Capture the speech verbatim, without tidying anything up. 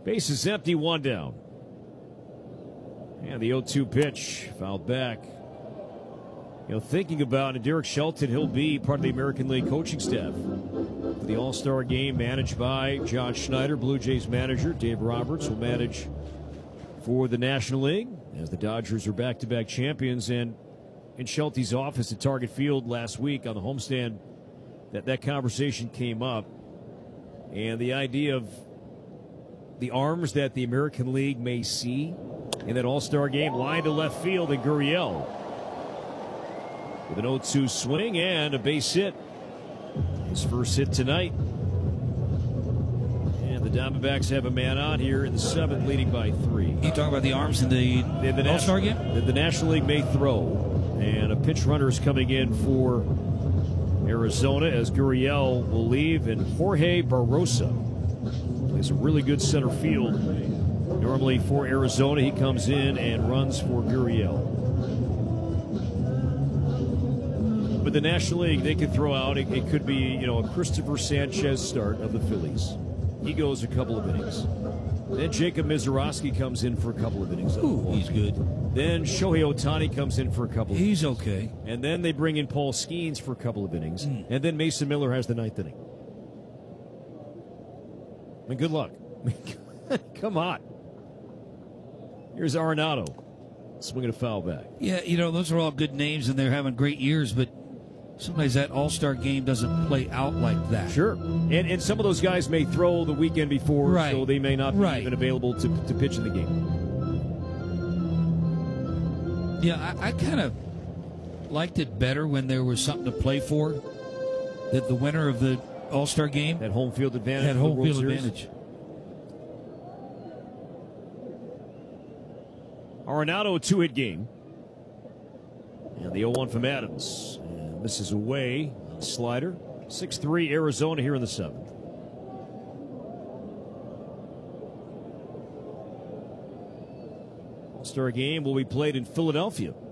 Base is empty, one down. And the oh two pitch, fouled back. You know, thinking about it, Derek Shelton, he'll be part of the American League coaching staff for the All-Star game, managed by John Schneider. Blue Jays manager Dave Roberts will manage for the National League as the Dodgers are back-to-back champions. And in Shelty's office at Target Field last week on the homestand, that, that conversation came up. And the idea of the arms that the American League may see in that All-Star game, line to left field, and Gurriel with an oh two swing and a base hit. His first hit tonight. And the Diamondbacks have a man on here in the seventh, leading by three. You talking about the arms in the, the, the All-Star game? The, the National League may throw, and a pinch runner is coming in for Arizona as Gurriel will leave, and Jorge Barrosa plays a really good center field. Normally for Arizona, he comes in and runs for Gurriel. But the National League, they could throw out, it, it could be, you know, a Christopher Sanchez start of the Phillies. He goes a couple of innings. Then Jacob Mizorowski comes in for a couple of innings. Ooh, he's good. Then Shohei Ohtani comes in for a couple of He's innings. okay. And then they bring in Paul Skeens for a couple of innings. Mm. And then Mason Miller has the ninth inning. I mean, good luck. Come on. Here's Arenado swinging a foul back. Yeah, you know, those are all good names, and they're having great years, but sometimes that All-Star game doesn't play out like that. Sure. And and some of those guys may throw the weekend before, right. so they may not be right. even available to, to pitch in the game. Yeah, I, I kind of liked it better when there was something to play for, that the winner of the All-Star game had home field advantage. Had home field Series. advantage. Arenado, a two-hit game. And the oh one from Adams. And this is away. Slider. six three Arizona here in the seventh. All-Star game will be played in Philadelphia